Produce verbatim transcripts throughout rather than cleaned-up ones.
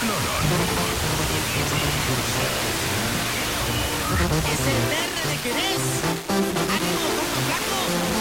No, no, no. Es el verde de Jerez. ¡Ánimo, compa flaco!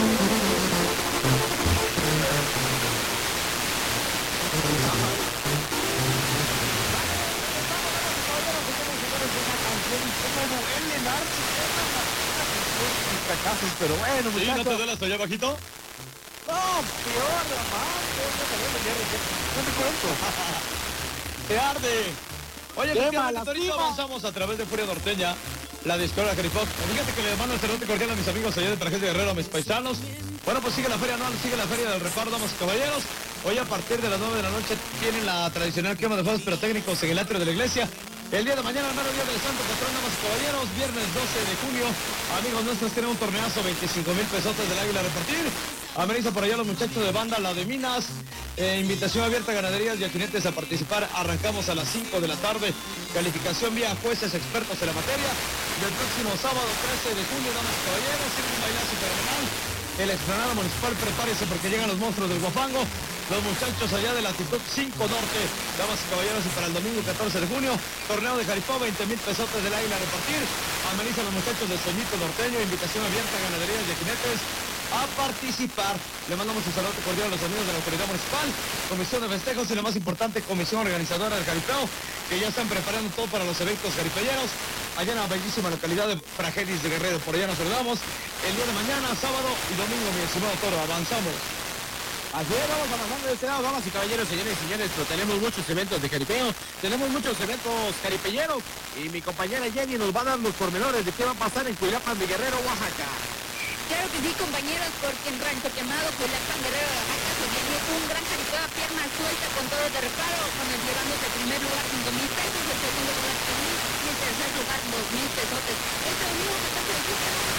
Pero bueno, ¿Sí? ¿No te duele hasta allá bajito? No, peor, más. No te cuento. ¡Te arde! Oye, Quema, efectivamente, ahorita lastima. avanzamos a través de Furia Norteña, la discoteca Jerifox. Fíjate que le mando el saludo cordial a mis amigos allá de Trajes de Guerrero, a mis paisanos. Bueno, pues sigue la feria anual, sigue la feria del reparo, damas y caballeros. Hoy a partir de las nueve de la noche tienen la tradicional quema de fuegos pirotécnicos en el atrio de la iglesia. El día de mañana, el mero día del Santo Patrón, damas y caballeros, viernes doce de junio. Amigos nuestros, tienen un torneazo, veinticinco mil pesotes del Águila a repartir. Ameniza por allá los muchachos de banda, la de Minas. Eh, invitación abierta a ganaderías y a jinetes a participar. Arrancamos a las cinco de la tarde. Calificación vía jueces expertos en la materia. Y el próximo sábado trece de junio, damas y caballeros, tiene un bailazo fenomenal. El explanada municipal, prepárese porque llegan los monstruos del Guafango. Los muchachos allá de latitud cinco norte, damas y caballeros, y para el domingo catorce de junio, torneo de Jaripó, veinte mil pesotes del Águila a repartir. Amenizan los muchachos del Soñito Norteño, invitación abierta a ganaderías y a jinetes a participar. Le mandamos un saludo cordial a los amigos de la autoridad municipal, comisión de festejos y lo más importante, comisión organizadora del Jaripeo, que ya están preparando todo para los eventos jaripeyeros allá en la bellísima localidad de Prajeris de Guerrero. Por allá nos saludamos el día de mañana, sábado y domingo, mi estimado Toro. Avanzamos. Así es, vamos avanzando de este lado, damas y caballeros, señores y señores, pero tenemos muchos eventos de jaripeo, tenemos muchos eventos jaripeyeros, y mi compañera Jenny nos va a dar los pormenores de qué va a pasar en Cuilapan de Guerrero, Oaxaca. Claro que sí, compañeros, porque en Rancho Quemado, Culiacán, Guerrero, Oaxaca, se viene un gran jaripeo a pierna suelta con toros de reparo.